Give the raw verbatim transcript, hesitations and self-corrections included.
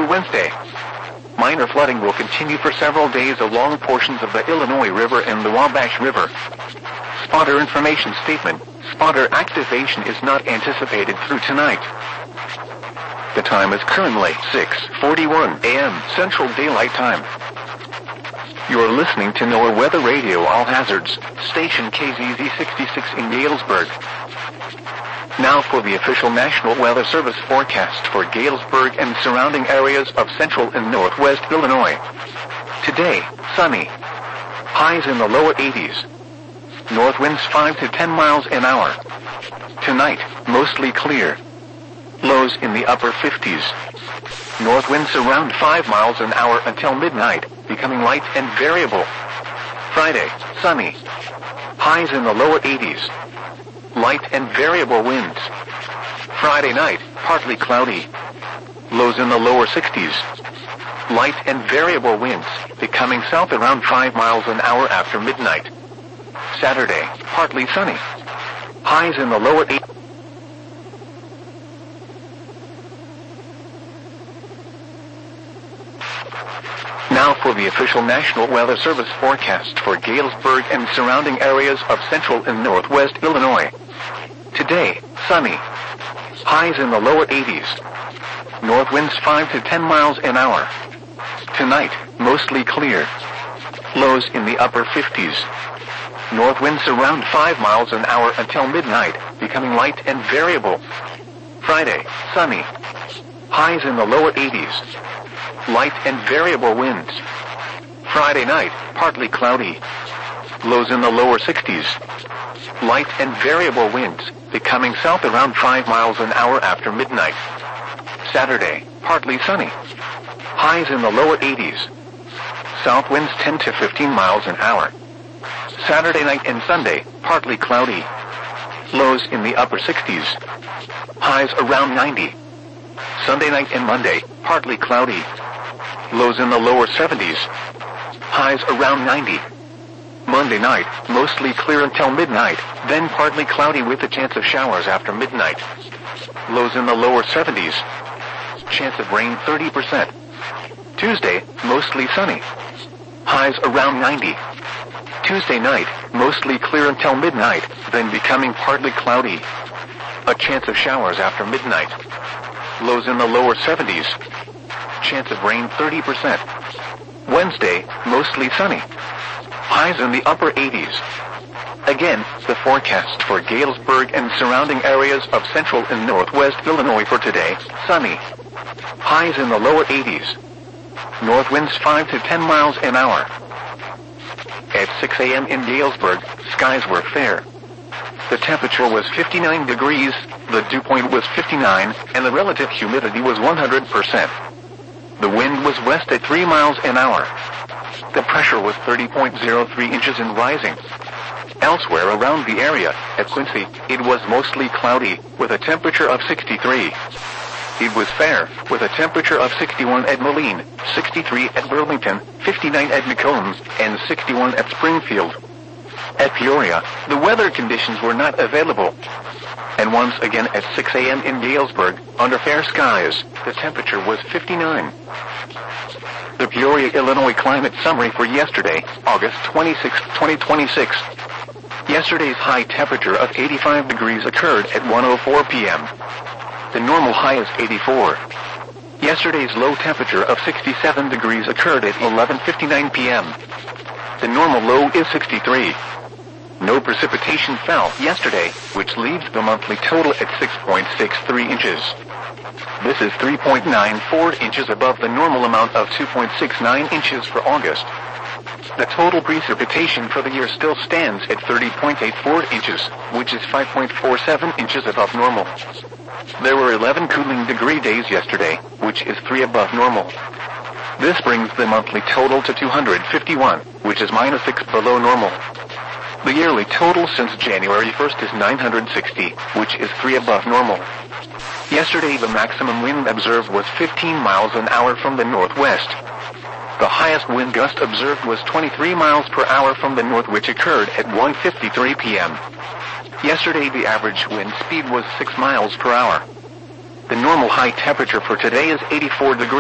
Wednesday. Minor flooding will continue for several days along portions of the Illinois River and the Wabash River. Spotter information statement. Spotter activation is not anticipated through tonight. The time is currently six forty-one a m Central Daylight Time. You're listening to NOAA Weather Radio All Hazards, station K Z Z sixty-six in Galesburg. Now for the official National Weather Service forecast for Galesburg and surrounding areas of central and northwest Illinois. Today, sunny. Highs in the lower eighties. North winds five to ten miles an hour. Tonight, mostly clear. Lows in the upper fifties. North winds around five miles an hour until midnight, becoming light and variable. Friday, sunny. Highs in the lower eighties. Light and variable winds. Friday night, partly cloudy. Lows in the lower sixties. Light and variable winds, becoming south around five miles an hour after midnight. Saturday, partly sunny. Highs in the lower eighties. Now for the official National Weather Service forecast for Galesburg and surrounding areas of central and northwest Illinois. Today, sunny. Highs in the lower eighties. North winds five to ten miles an hour. Tonight, mostly clear. Lows in the upper fifties. North winds around five miles an hour until midnight, becoming light and variable. Friday, sunny. Highs in the lower eighties. Light and variable winds. Friday night, partly cloudy. Lows in the lower sixties. Light and variable winds, becoming south around five miles an hour after midnight. Saturday, partly sunny. Highs in the lower eighties. South winds ten to fifteen miles an hour. Saturday night and Sunday, partly cloudy. Lows in the upper sixties. Highs around ninety. Sunday night and Monday, partly cloudy. Lows in the lower seventies. Highs around ninety. Monday night, mostly clear until midnight, then partly cloudy with a chance of showers after midnight. Lows in the lower seventies. Chance of rain thirty percent. Tuesday, mostly sunny. Highs around ninety. Tuesday night, mostly clear until midnight, then becoming partly cloudy. A chance of showers after midnight. Lows in the lower seventies. Chance of rain thirty percent. Wednesday, mostly sunny. Highs in the upper eighties. Again, the forecast for Galesburg and surrounding areas of central and northwest Illinois for today, sunny. Highs in the lower eighties. North winds five to ten miles an hour. At six a m in Galesburg, skies were fair. The temperature was fifty-nine degrees, the dew point was fifty-nine, and the relative humidity was one hundred percent. The wind was west at three miles an hour. The pressure was thirty point zero three inches and rising. Elsewhere around the area, at Quincy, it was mostly cloudy, with a temperature of sixty-three. It was fair, with a temperature of sixty-one at Moline, sixty-three at Burlington, fifty-nine at McComb, and sixty-one at Springfield. At Peoria, the weather conditions were not available. And once again at six a m in Galesburg, under fair skies, the temperature was fifty-nine. The Peoria, Illinois climate summary for yesterday, August twenty-sixth, twenty twenty-six. Yesterday's high temperature of eighty-five degrees occurred at one oh four p m The normal high is eighty-four. Yesterday's low temperature of sixty-seven degrees occurred at eleven fifty-nine p m The normal low is sixty-three. No precipitation fell yesterday, which leaves the monthly total at six point six three inches. This is three point nine four inches above the normal amount of two point six nine inches for August. The total precipitation for the year still stands at thirty point eight four inches, which is five point four seven inches above normal. There were eleven cooling degree days yesterday, which is three above normal. This brings the monthly total to two hundred fifty-one, which is minus six below normal. The yearly total since January first is nine hundred sixty, which is three above normal. Yesterday the maximum wind observed was fifteen miles an hour from the northwest. The highest wind gust observed was twenty-three miles per hour from the north, which occurred at one fifty-three p m Yesterday the average wind speed was six miles per hour. The normal high temperature for today is eighty-four degrees.